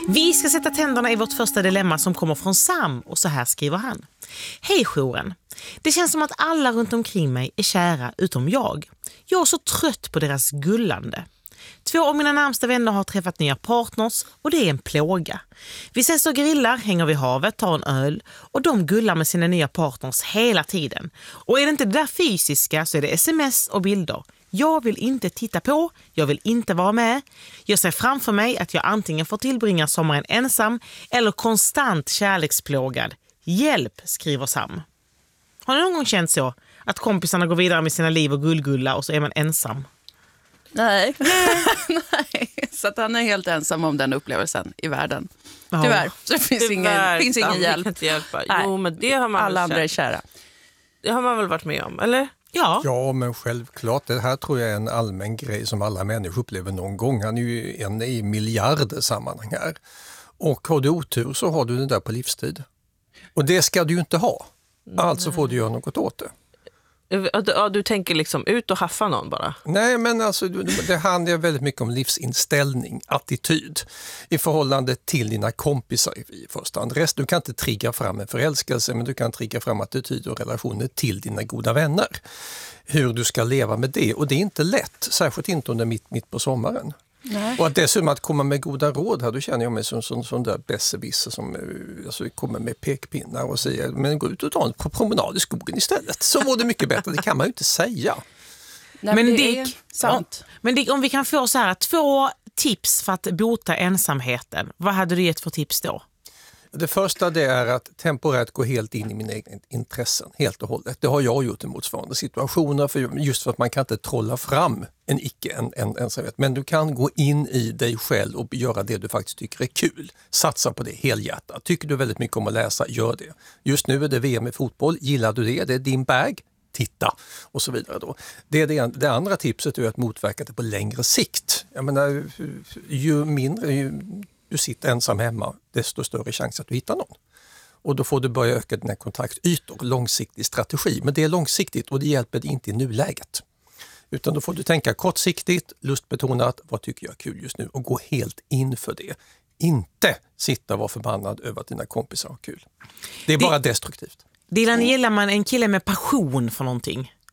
Vi ska sätta tänderna i vårt första dilemma som kommer från Sam, och så här skriver han. Hej jouren. Det känns som att alla runt omkring mig är kära utom jag. Jag är så trött på deras gullande. 2 av mina närmsta vänner har träffat nya partners och det är en plåga. Vi ses och grillar, hänger vid havet, tar en öl och de gullar med sina nya partners hela tiden. Och är det inte det där fysiska så är det sms och bilder. Jag vill inte titta på, jag vill inte vara med. Jag ser framför mig att jag antingen får tillbringa sommaren ensam eller konstant kärleksplågad. Hjälp, skriver Sam. Har ni någon gång känt så? Att kompisarna går vidare med sina liv och gullgulla och så är man ensam? Nej. Nej. Så att han är helt ensam om den upplevelsen i världen. Tyvärr. Så det finns ingen hjälp. Inte hjälpa. Jo, men det har man alla andra är kära. Det har man väl varit med om, eller? Ja, men självklart. Det här tror jag är en allmän grej som alla människor upplever någon gång. Han är ju en i miljarder sammanhang här. Och har du otur så har du det där på livstid. Och det ska du ju inte ha. Alltså får du göra något åt det. Ja, du tänker liksom ut och haffa någon bara? Nej, men alltså, det handlar väldigt mycket om livsinställning, attityd i förhållande till dina kompisar i första hand. Du kan inte trigga fram en förälskelse, men du kan trigga fram attityd och relationer till dina goda vänner. Hur du ska leva med det, och det är inte lätt, särskilt inte under mitt på sommaren. Nej. Och att dessutom att komma med goda råd här, då känner jag mig som sån där besserwisser som alltså, kommer med pekpinnar och säger, men gå ut och ta en promenad i skogen istället. Så var det mycket bättre, det kan man ju inte säga. Nej, men det är sant. Ja, men Dick, om vi kan få så här 2 tips för att bota ensamheten, vad hade du gett för tips då? Det första det är att temporärt gå helt in i mina egna intressen, helt och hållet. Det har jag gjort i motsvarande situationer, just för att man kan inte trolla fram en ensamhet. Men du kan gå in i dig själv och göra det du faktiskt tycker är kul. Satsa på det helhjärtat. Tycker du väldigt mycket om att läsa, gör det. Just nu är det VM i fotboll, gillar du det? Det är din bag. Titta och så vidare då. Det andra tipset är att motverka det på längre sikt. Jag menar, ju mindre du sitter ensam hemma, desto större chans att du hittar någon. Och då får du börja öka dina kontaktytor, långsiktig strategi. Men det är långsiktigt och det hjälper dig inte i nuläget. Utan då får du tänka kortsiktigt, lustbetonat, vad tycker jag är kul just nu? Och gå helt in för det. Inte sitta och vara förbannad över att dina kompisar har kul. Det är bara destruktivt. Dilan, gillar man en kille med passion för någonting?